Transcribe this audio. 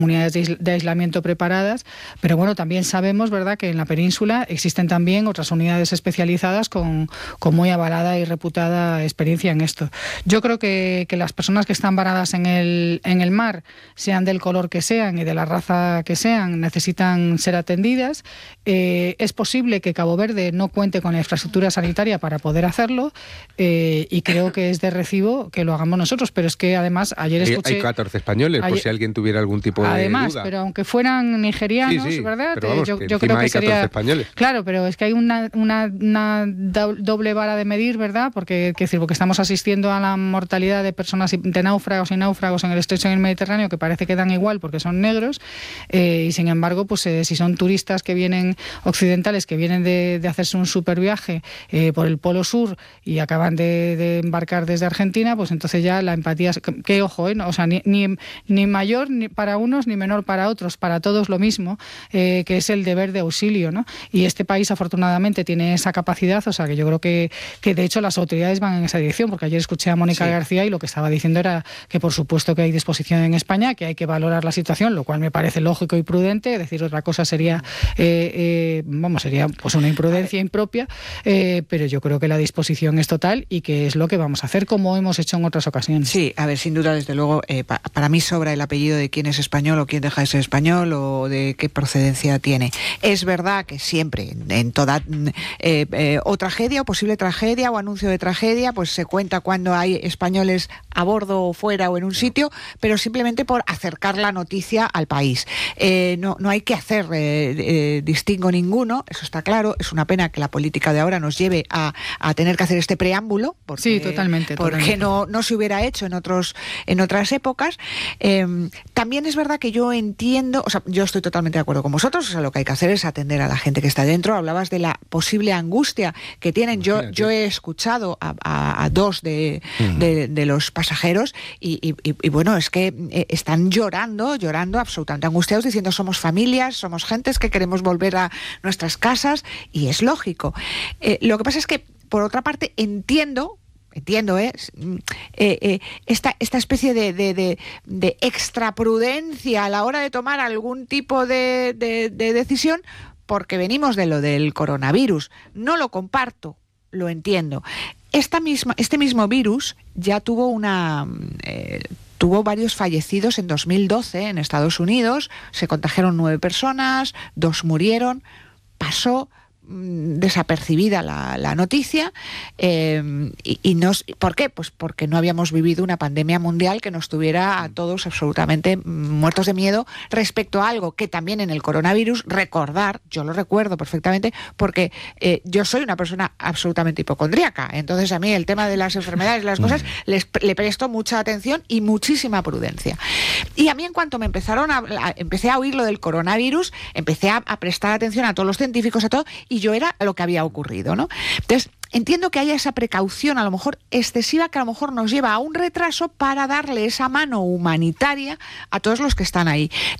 unidades de aislamiento preparadas, pero bueno, también sabemos, ¿verdad?, que en la península existen también otras unidades especializadas con muy avalada y reputada experiencia en esto. Yo creo que las personas que están varadas en el mar, sean del color que sean y de la raza que sean, necesitan ser atendidas. Es posible que Cabo Verde no cuente con la infraestructura sanitaria para poder hacerlo, y creo que es de recibo que lo hagamos nosotros, pero es que además ayer escuché... Hay 14 españoles, por si alguien tuviera algún tipo de además, duda. Pero aunque fueran nigerianos, sí, ¿verdad? Pero vamos, yo creo que sería... españoles. Claro, pero es que hay una doble vara de medir, ¿verdad? Porque estamos asistiendo a la mortalidad de personas, de náufragos y náufragos en el estrecho en el Mediterráneo, que parece que dan igual porque son negros, y sin embargo, pues si son turistas que vienen occidentales, que vienen de hacerse un super viaje por el Polo Sur y acaban de embarcar desde Argentina, pues entonces ya la empatía, que ojo, ¿no? O sea, ni mayor ni para unos ni menor para otros, para todos lo mismo, que es el deber de auxilio, ¿no? Y este país afortunadamente tiene esa capacidad, o sea que yo creo que de hecho las autoridades van en esa dirección, porque ayer escuché a Mónica García y lo que estaba diciendo era que por supuesto que hay disposición en España, que hay que valorar la situación, lo cual me parece lógico y prudente. Decir otra cosa sería sería pues una imprudencia impropia, pero yo creo que la disposición es total y que es lo que vamos a hacer, como hemos hecho en otras ocasiones. Sí, a ver, sin duda, desde luego, para mí sobra el apellido de quién es español o quién deja de ser español o de qué procedencia tiene. Es verdad que siempre, en toda o tragedia o posible tragedia o anuncio de tragedia, pues se cuenta cuando hay españoles a bordo o fuera o en un sitio, pero simplemente por acercar la noticia al país. No hay que hacer distingo ninguno, eso está claro. Es una pena que la política de ahora nos lleve a tener que hacer este preámbulo, porque, sí, totalmente. Porque no se hubiera hecho en otras épocas. También es verdad que yo entiendo, o sea, yo estoy totalmente de acuerdo con vosotros, o sea, lo que hay que hacer es atender a la gente que está dentro. Hablabas de la posible angustia que tienen. Yo he escuchado a dos de los pasajeros y bueno, es que están llorando absolutamente angustiados, diciendo somos familias, somos gentes que queremos volver a nuestras casas, y es lógico. Lo que pasa es que, por otra parte, entiendo esta especie de extra prudencia a la hora de tomar algún tipo de decisión, porque venimos de lo del coronavirus. No lo comparto, lo entiendo. Este mismo virus ya tuvo tuvo varios fallecidos en 2012 en Estados Unidos. Se contagiaron 9 personas, 2 murieron. Pasó desapercibida la noticia, y ¿por qué? Pues porque no habíamos vivido una pandemia mundial que nos tuviera a todos absolutamente muertos de miedo respecto a algo que también en el coronavirus, yo lo recuerdo perfectamente, porque yo soy una persona absolutamente hipocondríaca, entonces a mí el tema de las enfermedades, las cosas, le presto mucha atención y muchísima prudencia. Y a mí, en cuanto empecé a oír lo del coronavirus, empecé a prestar atención a todos los científicos, a todo, y yo era lo que había ocurrido, ¿no? Entonces, entiendo que haya esa precaución, a lo mejor excesiva, que a lo mejor nos lleva a un retraso para darle esa mano humanitaria a todos los que están ahí.